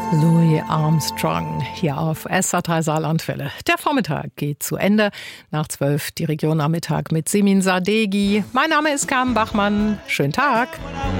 Louis Armstrong hier auf SR3 Saarlandwelle. Der Vormittag geht zu Ende. Nach 12 die Region am Mittag mit Simin Sadeghi. Mein Name ist Carmen Bachmann. Schönen Tag.